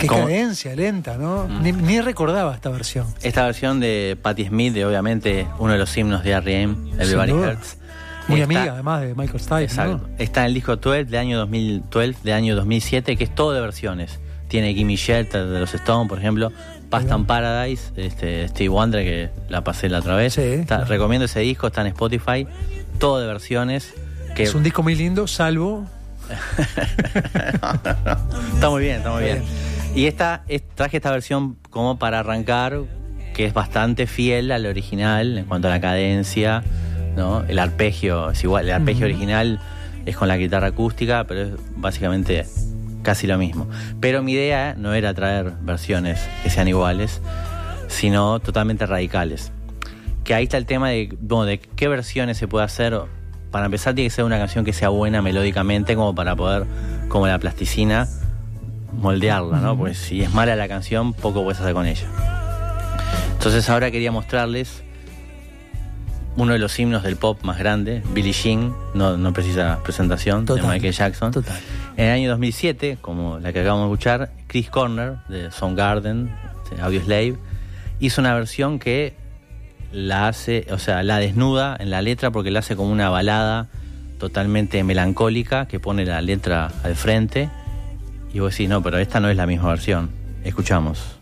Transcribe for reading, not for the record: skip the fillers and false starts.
Qué cadencia lenta, ¿no? Ni recordaba esta versión. Esta versión de Patti Smith, de obviamente uno de los himnos de R.E.M., Everybody Hurts. Muy amiga, además, de Michael Stipe. Exacto. ¿No? Está en el disco 12 de año 2007, que es todo de versiones. Tiene Gimme Shelter de los Stones, por ejemplo, Past and Paradise, Stevie Wonder, que la pasé la otra vez. Sí, claro. Recomiendo ese disco, está en Spotify, todo de versiones. Que... Es un disco muy lindo, salvo... Está muy bien, está muy bien. Y traje esta versión como para arrancar, que es bastante fiel al original en cuanto a la cadencia, ¿no? El arpegio es igual, el arpegio original es con la guitarra acústica, pero es básicamente casi lo mismo. Pero mi idea no era traer versiones que sean iguales, sino totalmente radicales. Que ahí está el tema de qué versiones se puede hacer. Para empezar tiene que ser una canción que sea buena melódicamente, como para poder, como la plasticina, moldearla, ¿no? Porque si es mala la canción, poco puedes hacer con ella. Entonces ahora quería mostrarles uno de los himnos del pop más grande, Billie Jean, no precisa presentación, de Michael Jackson. Total. En el año 2007, como la que acabamos de escuchar, Chris Cornell, de Soundgarden, de Audioslave, hizo una versión que la hace, o sea, la desnuda en la letra, porque la hace como una balada totalmente melancólica, que pone la letra al frente, y vos decís, no, pero esta no es la misma versión. Escuchamos.